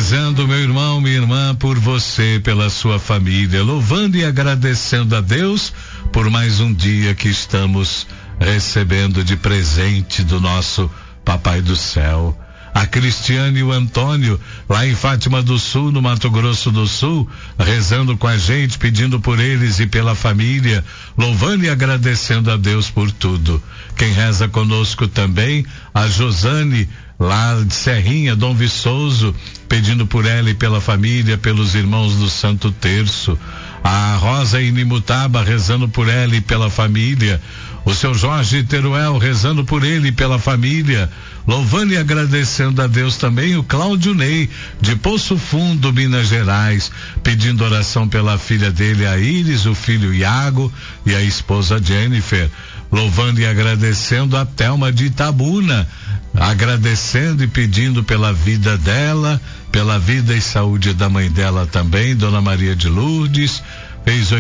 Rezando, meu irmão, minha irmã, por você, pela sua família, louvando e agradecendo a Deus por mais um dia que estamos recebendo de presente do nosso Papai do Céu. A Cristiane e o Antônio, lá em Fátima do Sul, no Mato Grosso do Sul, rezando com a gente, pedindo por eles e pela família, louvando e agradecendo a Deus por tudo. Quem reza conosco também, a Josane, lá de Serrinha, Dom Viçoso, pedindo por ela e pela família, pelos irmãos do Santo Terço. A Rosa Inimutaba, rezando por ela e pela família. O seu Jorge Teruel, rezando por ele e pela família, louvando e agradecendo a Deus também. O Cláudio Ney, de Poço Fundo, Minas Gerais, pedindo oração pela filha dele, a Iris, o filho Iago e a esposa Jennifer, louvando e agradecendo a Thelma de Itabuna, agradecendo e pedindo pela vida dela, pela vida e saúde da mãe dela também, Dona Maria de Lourdes, fez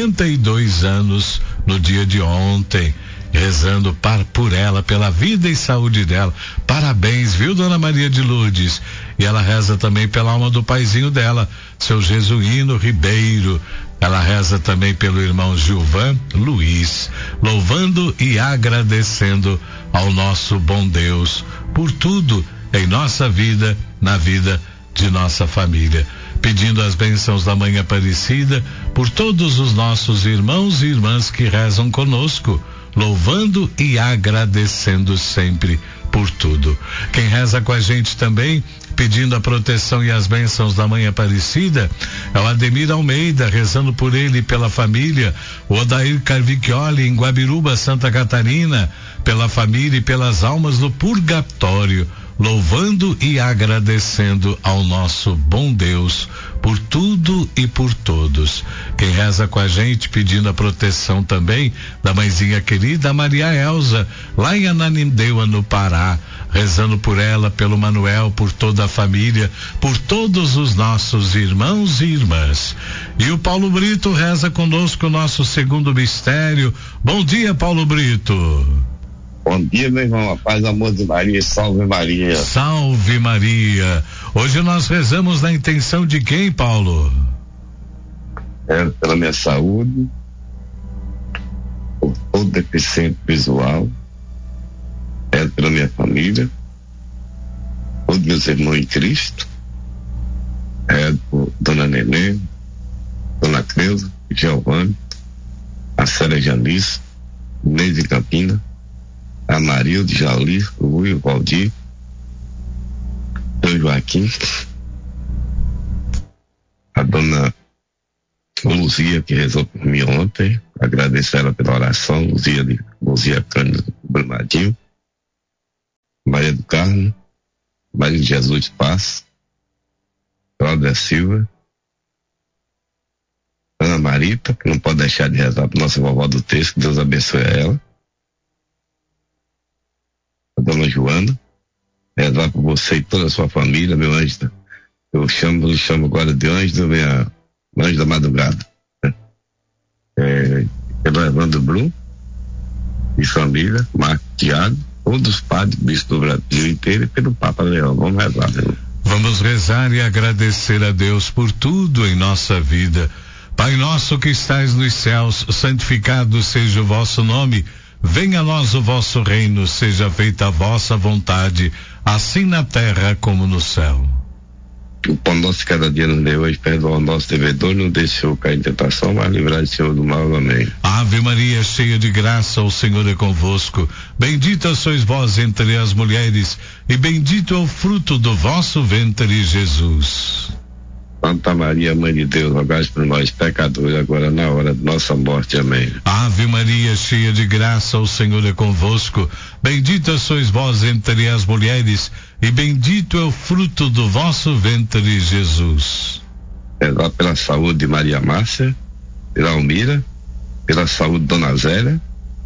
82 anos no dia de ontem, rezando por ela, pela vida e saúde dela. Parabéns, viu, Dona Maria de Lourdes? E ela reza também pela alma do paizinho dela, seu Jesuíno Ribeiro. Ela reza também pelo irmão Gilvan Luiz, louvando e agradecendo ao nosso bom Deus por tudo em nossa vida, na vida de nossa família, pedindo as bênçãos da Mãe Aparecida por todos os nossos irmãos e irmãs que rezam conosco, louvando e agradecendo sempre por tudo. Quem reza com a gente também, pedindo a proteção e as bênçãos da Mãe Aparecida, é o Ademir Almeida, rezando por ele e pela família. O Odair Carvicchioli, em Guabiruba, Santa Catarina, pela família e pelas almas do purgatório, louvando e agradecendo ao nosso bom Deus por tudo e por todos. Quem reza com a gente, pedindo a proteção também da mãezinha querida Maria Elza, lá em Ananindeua, no Pará, rezando por ela, pelo Manuel, por toda a família, por todos os nossos irmãos e irmãs. E o Paulo Brito reza conosco o nosso segundo mistério. Bom dia, Paulo Brito. Bom dia, meu irmão, a paz, amor de Maria, salve Maria. Salve Maria. Hoje nós rezamos na intenção de quem, Paulo? Pela minha saúde, por todo deficiente visual, pela minha família, todos meus irmãos em Cristo, por Dona Nenê, Dona Creuza, Giovanni, a Célia Janice, Inês de Campina, a Marilde, Jauli, o Rui, o Valdir, o Joaquim, a Dona Luzia, que rezou por mim ontem, agradeço ela pela oração, Luzia Cândido Brumadinho, Maria do Carmo, Maria de Jesus de Paz, Cláudia Silva, Ana Marita, que não pode deixar de rezar para nossa vovó do texto, que Deus abençoe ela, a Dona Joana, rezar por você e toda a sua família, meu anjo, eu chamo agora de anjo, anjo da madrugada, pelo Evandro Blum e família, Marco Tiago, todos os padres, bispos do Brasil inteiro e pelo Papa Leão. Vamos rezar, meu. Vamos rezar e agradecer a Deus por tudo em nossa vida. Pai nosso que estais nos céus, santificado seja o vosso nome. Venha a nós o vosso reino, seja feita a vossa vontade, assim na terra como no céu. O pão nosso de cada dia nos dê hoje, perdoa o nosso devedor, não deixou cair em tentação, mas livrar o Senhor do mal. Amém. Ave Maria, cheia de graça, o Senhor é convosco. Bendita sois vós entre as mulheres, e bendito é o fruto do vosso ventre, Jesus. Santa Maria, Mãe de Deus, rogai por nós, pecadores, agora na hora de nossa morte. Amém. Ave Maria, cheia de graça, o Senhor é convosco. Bendita sois vós entre as mulheres, e bendito é o fruto do vosso ventre, Jesus. Rezar pela saúde de Maria Márcia, pela Almira, pela saúde de Dona Zélia,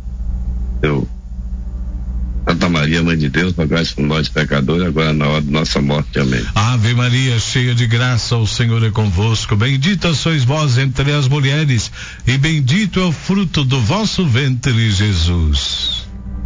Santa Maria, Mãe de Deus, rogai por nós, pecadores, agora na hora de nossa morte. Amém. Ave Maria, cheia de graça, o Senhor é convosco. Bendita sois vós entre as mulheres, e bendito é o fruto do vosso ventre, Jesus.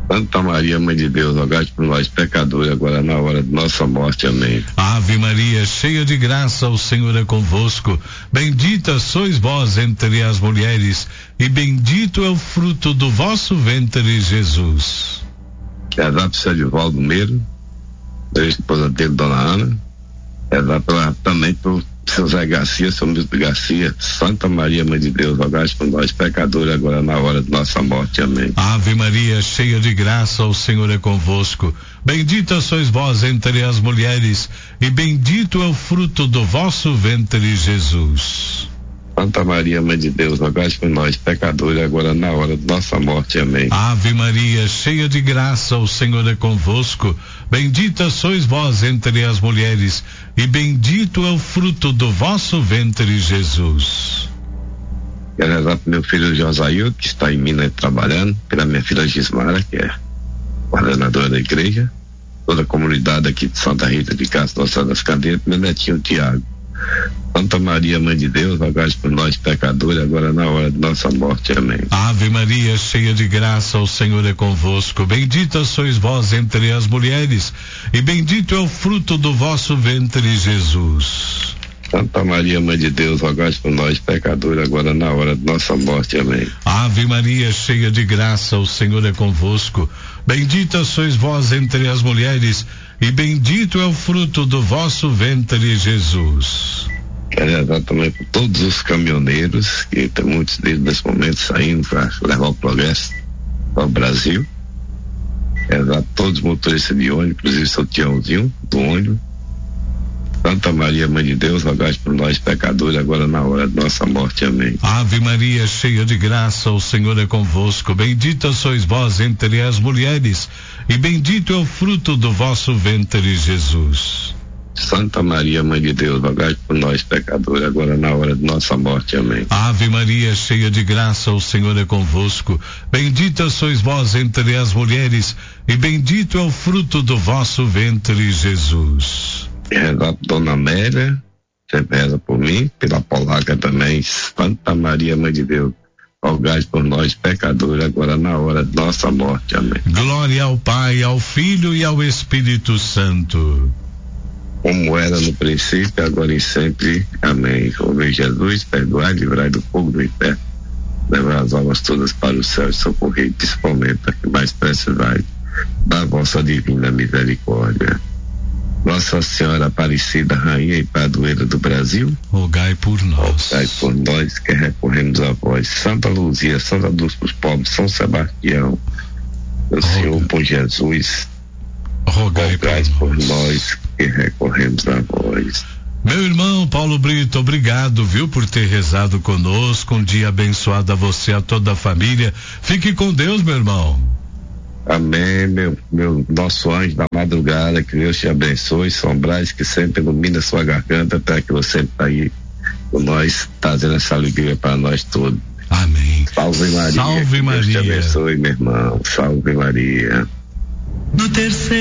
Santa Maria, Mãe de Deus, rogai por nós, pecadores, agora na hora de nossa morte. Amém. Ave Maria, cheia de graça, o Senhor é convosco. Bendita sois vós entre as mulheres, e bendito é o fruto do vosso ventre, Jesus. Rezar por seu Edivaldo Meiro, sua esposa dele, Dona Ana. Rezar também por seu Zé Garcia, seu Milton Garcia. Santa Maria, Mãe de Deus, rogai por nós, pecadores, agora na hora de nossa morte. Amém. Ave Maria, cheia de graça, o Senhor é convosco. Bendita sois vós entre as mulheres, e bendito é o fruto do vosso ventre, Jesus. Santa Maria, Mãe de Deus, rogai por nós, pecadores, agora na hora de nossa morte. Amém. Ave Maria, cheia de graça, o Senhor é convosco. Bendita sois vós entre as mulheres, e bendito é o fruto do vosso ventre, Jesus. Quero rezar pro meu filho Josail, que está em Minas trabalhando, pela minha filha Gismara, que é coordenadora da igreja, toda a comunidade aqui de Santa Rita de Castro, Nossa Senhora das Candeias, meu netinho Tiago. Santa Maria, Mãe de Deus, rogai por nós, pecadores, agora na hora de nossa morte. Amém. Ave Maria, cheia de graça, o Senhor é convosco. Bendita sois vós entre as mulheres, e bendito é o fruto do vosso ventre, Jesus. Santa Maria, Mãe de Deus, rogai por nós, pecadores, agora na hora de nossa morte. Amém. Ave Maria, cheia de graça, o Senhor é convosco. Bendita sois vós entre as mulheres, e bendito é o fruto do vosso ventre, Jesus. Quero rezar também por todos os caminhoneiros, que tem muitos deles nesse momento saindo para levar o progresso para o Brasil. Quero rezar todos os motoristas de ônibus, inclusive seu Tiãozinho do ônibus. Santa Maria, Mãe de Deus, rogai por nós, pecadores, agora na hora de nossa morte. Amém. Ave Maria, cheia de graça, o Senhor é convosco. Bendita sois vós entre as mulheres, e bendito é o fruto do vosso ventre, Jesus. Santa Maria, Mãe de Deus, rogai por nós, pecadores, agora na hora de nossa morte. Amém. Ave Maria, cheia de graça, o Senhor é convosco. Bendita sois vós entre as mulheres, e bendito é o fruto do vosso ventre, Jesus. Rezar por Dona Amélia, sempre reza por mim, pela Polaca também. Santa Maria, Mãe de Deus, rogai por nós, pecadores, agora na hora de nossa morte. Amém. Glória ao Pai, ao Filho e ao Espírito Santo. Como era no princípio, agora e sempre. Amém. Ô meu Jesus, perdoai, livrai do fogo do inferno, levai as almas todas para o céu e socorrei principalmente a que mais precisai da vossa divina misericórdia. Nossa Senhora Aparecida, Rainha e Padroeira do Brasil, rogai por nós. Rogai por nós que recorremos a vós. Santa Luzia, Santa Luz dos Pobres, São Sebastião, o Senhor por Jesus, rogai por nós que recorremos a vós. Meu irmão Paulo Brito, obrigado, viu, por ter rezado conosco. Um dia abençoado a você e a toda a família. Fique com Deus, meu irmão. Amém, meu nosso anjo da madrugada, que Deus te abençoe, sombrais que sempre ilumina sua garganta, para que você está aí com nós, trazendo essa alegria para nós todos. Amém. Salve Maria. Salve Maria. Deus te abençoe, meu irmão. Salve Maria. No terceiro